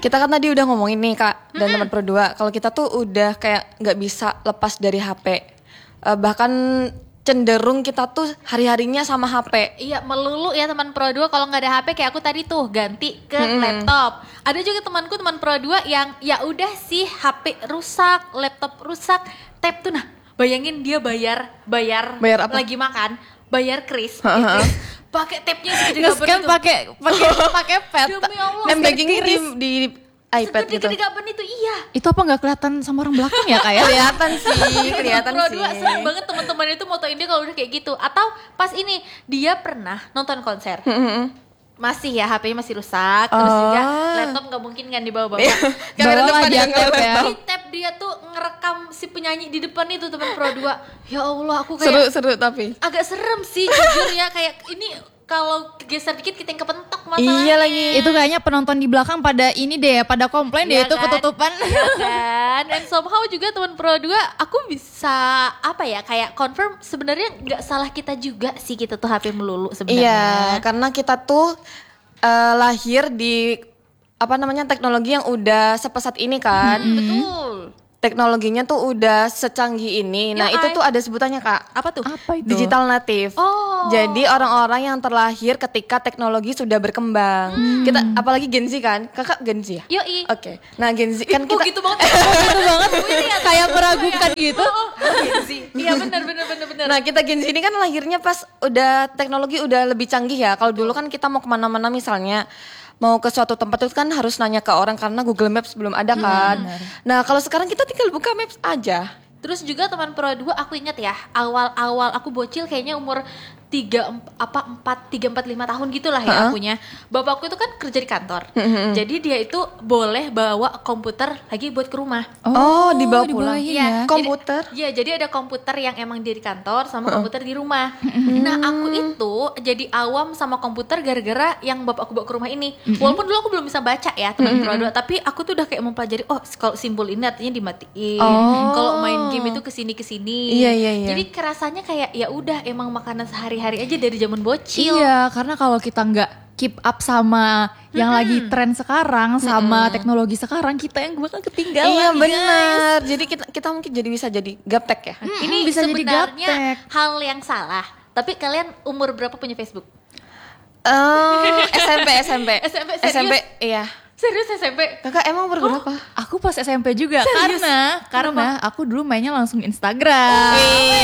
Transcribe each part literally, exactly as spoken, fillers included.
Kita kan tadi udah ngomongin nih Kak dan teman Pro dua, kalau kita tuh udah kayak nggak bisa lepas dari H P. Uh, bahkan cenderung kita tuh hari-harinya sama H P. Iya, melulu ya teman Pro dua kalau nggak ada H P kayak aku tadi tuh ganti ke Hmm. laptop. Ada juga temanku teman Pro dua yang ya udah sih H P rusak, laptop rusak, tab tuh nah. Bayangin dia bayar bayar, Bayar apa? lagi makan, bayar kris, Ha-ha. pakai tabnya segede gaban Nge-scan itu. pakai pakai pakai pet. Demi Allah. Nembakingnya di, di iPad gitu. Segede gaban itu iya. Itu apa nggak kelihatan sama orang belakang ya Kak ya? Kelihatan sih, kelihatan Pro sih. dua sering banget teman-teman itu motoin dia kalau udah kayak gitu. Atau pas ini dia pernah nonton konser. Masih ya H P-nya masih rusak, terus Oh. juga laptop nggak mungkin kan dibawa-bawa. Kamera Bawa depan aja yang tab nggak ya. Di tab dia tuh ngerekam si penyanyi di depan itu teman Pro dua. Ya Allah, aku kayak Seru-seru tapi. agak serem sih jujur ya, kayak ini kalau geser dikit kita yang kepentok masalahnya. Iya lagi. Itu kayaknya penonton di belakang pada ini deh, pada komplain Iya deh itu kan? ketutupan. Iya kan? Dan somehow juga teman Pro dua aku bisa apa ya kayak confirm sebenarnya nggak salah kita juga sih kita tuh H P melulu sebenarnya. Iya, karena kita tuh eh, lahir di apa namanya teknologi yang udah sepesat ini kan. Hmm, betul. Teknologinya tuh udah secanggih ini. Nah, Ya, itu Ay. tuh ada sebutannya, Kak. Apa tuh? Apa itu? Digital native. Oh. Jadi orang-orang yang terlahir ketika teknologi sudah berkembang. Kita apalagi Gen Z kan? Kakak Gen Z ya? Yoi. Oke. Nah, Gen Z kan Kok kita gitu banget? Kok gitu banget? Kayak meragukan gitu. Iya benar benar benar benar. Nah, kita Gen Z ini kan lahirnya pas udah teknologi udah lebih canggih ya. Kalau dulu kan kita mau kemana-mana misalnya mau ke suatu tempat itu kan harus nanya ke orang karena Google Maps belum ada kan. Nah, kalau sekarang kita tinggal buka Maps aja. Terus juga teman Pro dua aku ingat ya, awal-awal aku bocil kayaknya umur tiga apa empat tiga empat lima tahun gitulah ya Ha-ha. akunya. Bapakku itu kan kerja di kantor. Jadi dia itu boleh bawa komputer lagi buat ke rumah. Oh, dibawa pulang. dibawain Iya, ya. Komputer? Jadi, iya, jadi ada komputer yang emang dia di kantor sama komputer di rumah. Nah, aku itu jadi awam sama komputer gara-gara yang bapakku bawa ke rumah ini. Walaupun dulu aku belum bisa baca ya, teman Pro dua, tapi aku tuh udah kayak mempelajari, oh, kalau simbol ini artinya dimatiin. Oh. Kalau main game itu kesini kesini. Iya, iya, iya. Jadi kerasanya kayak ya udah emang makanan sehari-hari aja dari zaman bocil. Iya, karena kalau kita nggak keep up sama yang lagi tren sekarang, sama teknologi sekarang, kita yang bakal ketinggalan. Iya guys. benar. Jadi kita kita mungkin jadi bisa jadi gaptek ya. Mm-mm, Ini bisa jadi sebenarnya gaptek. hal yang salah. Tapi kalian umur berapa punya Facebook? Eh, S M P S M P. S M P, serius? S M P iya. Serius S M P? Kakak emang umur berapa? Aku pas S M P juga karena karena aku dulu mainnya langsung Instagram.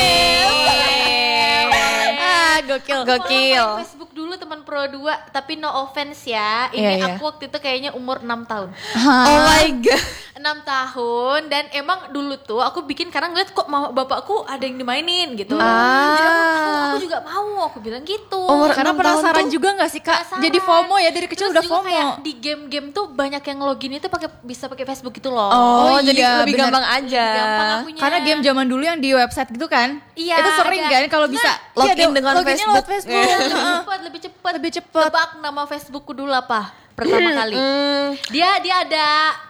Ah, gokil. Gokil. Aku main Facebook dulu teman Pro dua, tapi no offense ya. Ini Iya, iya. aku waktu itu kayaknya umur enam tahun. Oh my god. enam tahun dan emang dulu tuh aku bikin karena ngeliat kok mau bapakku ada yang dimainin gitu. Ah. Jadi aku, aku, aku juga mau, aku bilang gitu. Umur Karena enam tahun penasaran tuh- juga nggak sih Kak? Penasaran. Jadi FOMO ya dari kecil Terus udah juga FOMO. kayak di game-game tuh banyak yang login itu pakai bisa pakai Facebook gitu loh. Oh, Oh jadi iya, lebih benar. gampang aja. Gampang akunya. Karena game zaman dulu yang di website gitu kan? Iya, Itu sering ada. kan kalau bisa Login iya, ada- dengan loginnya Facebook. lewat Facebook. lebih Heeh. cepat, lebih cepat. Lebih cepat. Tebak nama Facebookku dulu apa? Pertama kali. Hmm, Dia dia ada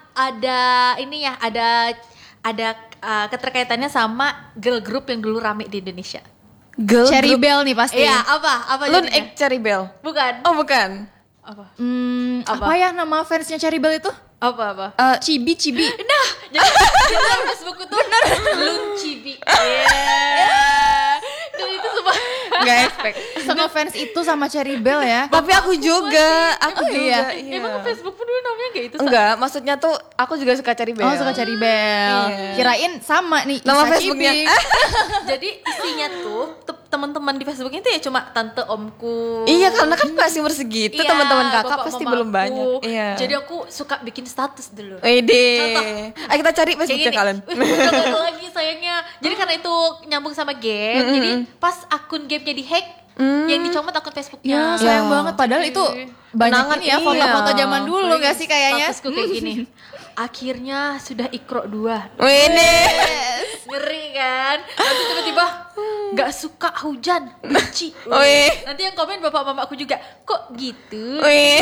ada ini ya, ada ada uh, keterkaitannya sama girl group yang dulu rame di Indonesia. girl Cherry group. Bell nih pasti. Iya, apa? Apa Lun jadinya? Egg Cherry Bell. Bukan. Oh, bukan. Apa? Hmm, Apa? apa? ya nama fansnya Cherry Bell itu? Apa apa? Eh, Cibi Cibi. Nah, jadi jadi Facebookku tuh Luncibi. Iya. Dan itu sumpah. Nggak expect. Fans itu sama Cherry Bell ya. Tapi aku juga, aku Oh, juga. iya? Iya. Emang Facebookku dulu namanya kayak itu? Sa? Enggak, maksudnya tuh aku juga suka Cherry Bell. Oh suka Cherry Bell. Iya. Kirain sama nih. Nama Isa Facebooknya. Cibi. Jadi isinya tuh te- teman-teman di Facebooknya itu ya cuma tante omku. Iya, karena kan masih umur segitu, Iya, teman-teman kakak bapak pasti mamaku. belum banyak. Iya. Jadi aku suka bikin status dulu. Ede. Contoh. Ayo kita cari Kayak Facebooknya gini. kalian. Wih, udah gak ada lagi sayangnya. Jadi karena itu nyambung sama game, jadi pas akun gamenya dihack, yang dicomot akun Ya Facebooknya. sayang Ya. banget. Padahal itu banyak Kenangan, ini ya iya. foto-foto zaman dulu gak sih kayaknya? Statusku kayak gini. Akhirnya sudah ikro dua. Wede. Ngeri kan? Nanti tiba-tiba gak suka hujan, benci. Wih. Nanti yang komen bapak mamaku juga, kok gitu? Wih.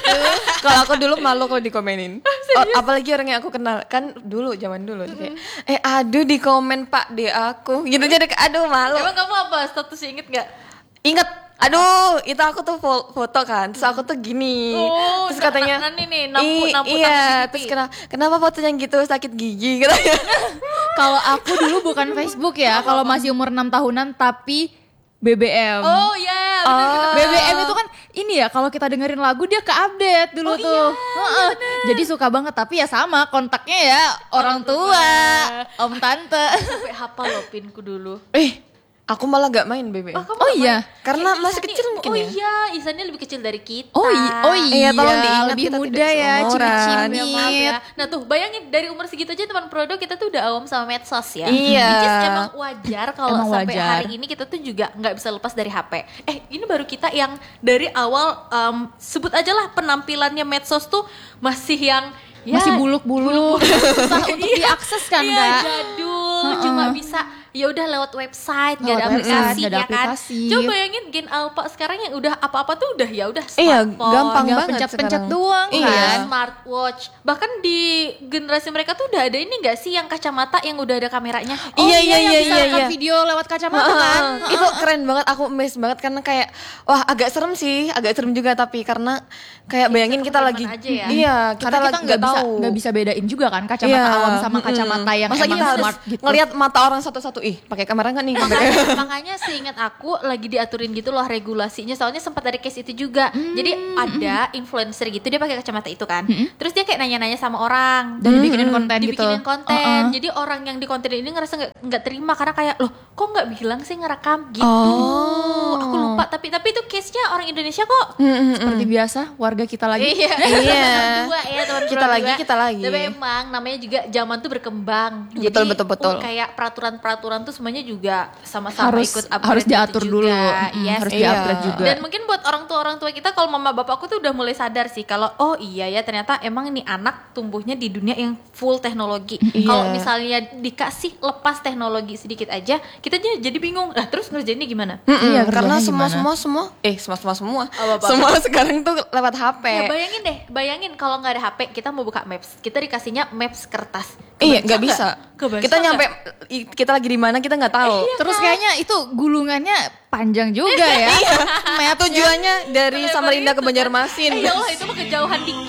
Kalau aku dulu malu kalau dikomenin. Oh, apalagi orang yang aku kenal kan dulu zaman dulu kayak, eh aduh di komen Pak de aku gitu jadi kayak, aduh malu. Emang kamu apa statusnya inget gak? Ingat Aduh, itu aku tuh fo- foto kan. Terus aku tuh gini. Oh, terus katanya, nah, nah, nih, nih, nampu- "Ih, nampu iya, tangan di terus pipi." kenapa, kenapa fotonya gitu sakit gigi katanya. Kalau aku dulu bukan Facebook ya, kalau masih umur enam tahunan tapi B B M. Oh ya, bener kita B B M itu kan ini ya, kalau kita dengerin lagu dia ke-update dulu Oh tuh. iya, Heeh. Jadi suka banget, tapi ya sama kontaknya ya orang tua, om tante. sampai hafal loh pinku dulu. Eh, aku malah gak main B B M. Oh, kamu Oh nggak iya. main? Karena Kayak masih Isani- kecil mungkin oh ya. iya, Isani lebih kecil dari kita. Oh iya, oh iya, Iya, tolong diingat, lebih kita muda tidak ya, seumuran. cimit-cimit. Ya, maaf ya. Nah tuh bayangin dari umur segitu aja teman Prodo kita tuh udah awam sama medsos ya. Iya. Which is emang wajar kalau Emang sampai wajar. hari ini kita tuh juga nggak bisa lepas dari H P. Eh ini baru kita yang dari awal em, sebut aja lah penampilannya medsos tuh masih yang ya, Masih buluk-buluk, susah untuk Iya, diakses kan, iya, Kak? jadul, Heeh. cuma bisa ya udah lewat website, nggak ada Lewat website, aplikasi nggak ada ya kan. aplikasi. Coba bayangin Gen Alpha sekarang yang udah apa-apa tuh udah ya udah Iya, smartphone, gampang Tinggal banget pencet-pencet sekarang. doang Iya. kan. smartwatch. Bahkan di generasi mereka tuh udah ada ini nggak sih yang kacamata yang udah ada kameranya? Oh Iya, iya, iya, yang iya, bisa iya, rekam iya. video lewat kacamata Heeh, kan. itu keren banget, aku amazed banget karena kayak wah agak serem sih, agak serem juga tapi karena kayak bayangin kita lagi kemana-mana aja ya. iya kita Karena kita lagi nggak nggak bisa tahu nggak bisa bedain juga kan kacamata Iya, awam sama mm-mm. kacamata yang masa emang kita harus smart gitu. ngelihat mata orang satu-satu, ih pakai kamera nggak nih Pakai- Makanya seingat aku lagi diaturin gitu loh regulasinya. Soalnya sempat ada case itu juga. Jadi ada influencer gitu dia pakai kacamata itu kan. Terus dia kayak nanya-nanya sama orang. Dan dibikinin konten gitu. Dibikinin konten. Uh-uh. Jadi orang yang di konten ini ngerasa nggak nggak terima karena kayak loh kok nggak bilang sih ngerekam gitu. Oh. Aku lupa. Tapi tapi itu case-nya orang Indonesia kok. Seperti biasa warga kita lagi. Iya, Iya. Dua ya teman Kita lagi, kita lagi. Tapi emang namanya juga zaman tuh berkembang. Betul, betul, betul. uh, kayak peraturan-peraturan tuh semuanya juga sama-sama Harus ikut upgrade harus gitu diatur juga. dulu. Hmm, Yes. harus Iya. diupgrade juga. Dan mungkin buat orang tua orang tua kita kalau mama bapakku tuh udah mulai sadar sih kalau oh iya ya ternyata emang ini anak tumbuhnya di dunia yang full teknologi. Iya. Kalau misalnya dikasih lepas teknologi sedikit aja, kita j- jadi bingung. Lah terus ngerjainnya gimana? Mm-mm, Iya, karena kerjanya semua gimana? semua semua eh semua semua semua Apa-apa? semua sekarang tuh lewat H P. Ya bayangin deh, bayangin kalau nggak ada H P kita mau buka maps, kita dikasihnya maps kertas. Iya Kebaca nggak bisa. Kebaca Kita nggak? nyampe i- kita lagi di mana kita nggak tahu. Terus kayaknya itu gulungannya panjang juga ya. Map Tujuannya dari Selebar Samarinda itu ke Banjarmasin. Eh, ya Allah itu mah kejauhan dikit